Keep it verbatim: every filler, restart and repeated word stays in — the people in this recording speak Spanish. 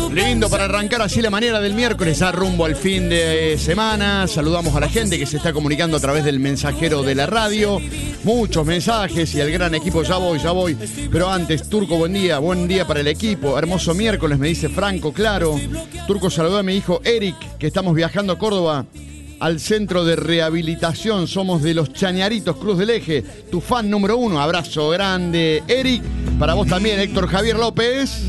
Lindo para arrancar así la manera del miércoles, ya rumbo al fin de semana. Saludamos a la gente que se está comunicando a través del mensajero de la radio. Muchos mensajes y al gran equipo, ya voy, ya voy. Pero antes, Turco, buen día, buen día para el equipo. Hermoso miércoles, me dice Franco, claro. Turco, saludó a mi hijo Eric, que estamos viajando a Córdoba al centro de rehabilitación. Somos de los Chañaritos, Cruz del Eje. Tu fan número uno. Abrazo grande, Eric. Para vos también, Héctor Javier López.